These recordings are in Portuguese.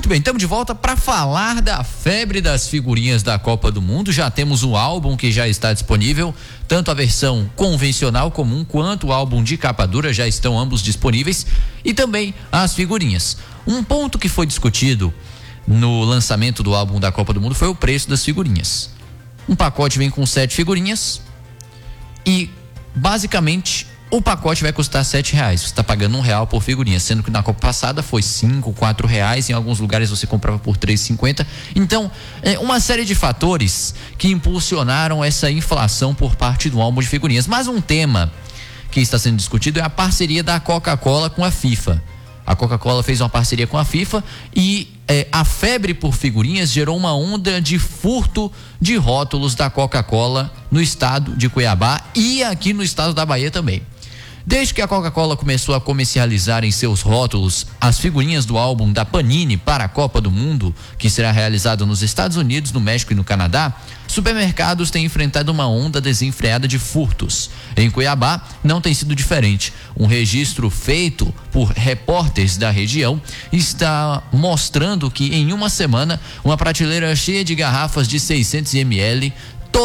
Muito bem, estamos de volta para falar da febre das figurinhas da Copa do Mundo. Já temos o álbum que já está disponível, tanto a versão convencional comum quanto o álbum de capa dura já estão ambos disponíveis, e também as figurinhas. Um ponto que foi discutido no lançamento do álbum da Copa do Mundo foi o preço das figurinhas. Um pacote vem com 7 figurinhas e basicamente o pacote vai custar R$7. Você está pagando R$1 por figurinha, sendo que na Copa passada foi R$5, R$4. Em alguns lugares você comprava por R$3,50. Então, uma série de fatores que impulsionaram essa inflação por parte do álbum de figurinhas. Mas um tema que está sendo discutido é a parceria da Coca-Cola com a FIFA. A Coca-Cola fez uma parceria com a FIFA e a febre por figurinhas gerou uma onda de furto de rótulos da Coca-Cola no estado de Cuiabá e aqui no estado da Bahia também. Desde que a Coca-Cola começou a comercializar em seus rótulos as figurinhas do álbum da Panini para a Copa do Mundo, que será realizado nos Estados Unidos, no México e no Canadá, supermercados têm enfrentado uma onda desenfreada de furtos. Em Cuiabá, não tem sido diferente. Um registro feito por repórteres da região está mostrando que em uma semana, uma prateleira cheia de garrafas de 600 ml,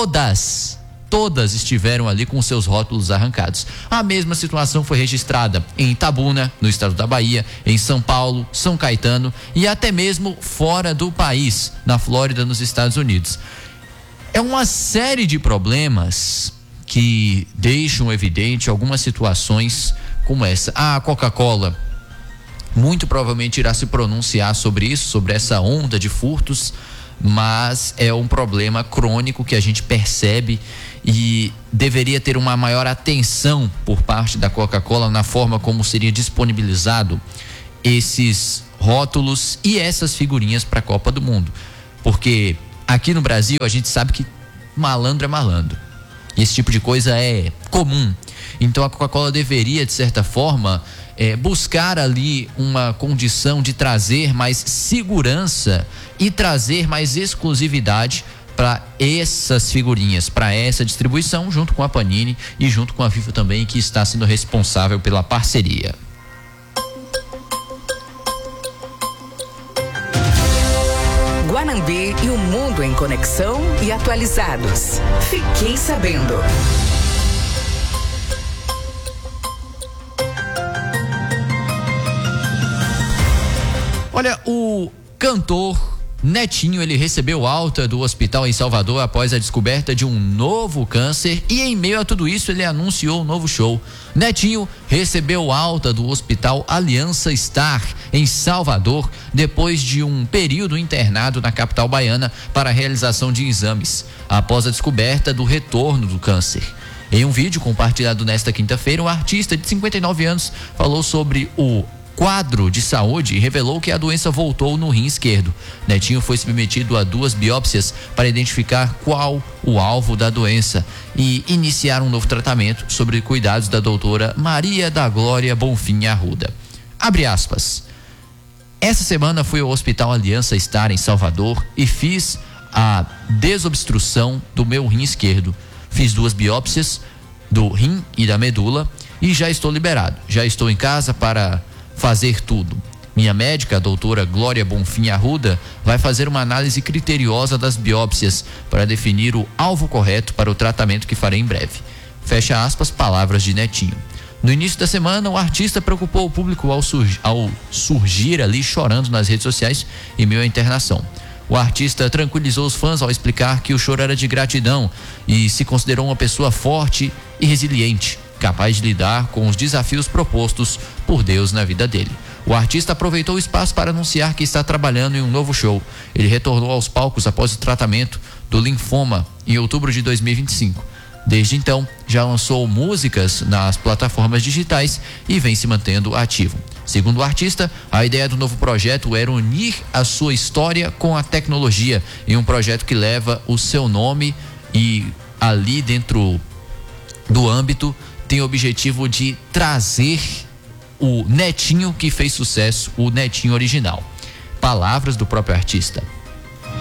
todas estiveram ali com seus rótulos arrancados. A mesma situação foi registrada em Itabuna, no estado da Bahia, em São Paulo, São Caetano e até mesmo fora do país, na Flórida, nos Estados Unidos. É uma série de problemas que deixam evidente algumas situações como essa. A Coca-Cola muito provavelmente irá se pronunciar sobre isso, sobre essa onda de furtos, mas é um problema crônico que a gente percebe e deveria ter uma maior atenção por parte da Coca-Cola na forma como seria disponibilizado esses rótulos e essas figurinhas para a Copa do Mundo, porque aqui no Brasil a gente sabe que malandro é malandro, e esse tipo de coisa é comum. Então a Coca-Cola deveria, de certa forma, buscar ali uma condição de trazer mais segurança e trazer mais exclusividade para essas figurinhas, para essa distribuição, junto com a Panini e junto com a FIFA também, que está sendo responsável pela parceria. Guanambi e o mundo em conexão e atualizados. Fiquei sabendo. Olha, o cantor Netinho, ele recebeu alta do hospital em Salvador após a descoberta de um novo câncer e em meio a tudo isso ele anunciou um novo show. Netinho recebeu alta do hospital Aliança Star em Salvador depois de um período internado na capital baiana para a realização de exames após a descoberta do retorno do câncer. Em um vídeo compartilhado nesta quinta-feira, o artista de 59 anos falou sobre o quadro de saúde e revelou que a doença voltou no rim esquerdo. Netinho foi submetido a 2 biópsias para identificar qual o alvo da doença e iniciar um novo tratamento sobre cuidados da doutora Maria da Glória Bonfim Arruda. Abre aspas. Essa semana fui ao Hospital Aliança Star em Salvador e fiz a desobstrução do meu rim esquerdo. Fiz 2 biópsias do rim e da medula e já estou liberado. Já estou em casa para fazer tudo. Minha médica, a doutora Glória Bonfim Arruda, vai fazer uma análise criteriosa das biópsias para definir o alvo correto para o tratamento que farei em breve. Fecha aspas, palavras de Netinho. No início da semana, o artista preocupou o público ao surgir ali chorando nas redes sociais em meio à internação. O artista tranquilizou os fãs ao explicar que o choro era de gratidão e se considerou uma pessoa forte e resiliente, capaz de lidar com os desafios propostos por Deus na vida dele. O artista aproveitou o espaço para anunciar que está trabalhando em um novo show. Ele retornou aos palcos após o tratamento do linfoma em outubro de 2025. Desde então, já lançou músicas nas plataformas digitais e vem se mantendo ativo. Segundo o artista, a ideia do novo projeto era unir a sua história com a tecnologia em um projeto que leva o seu nome e ali dentro do âmbito tem o objetivo de trazer o Netinho que fez sucesso, o Netinho original. Palavras do próprio artista.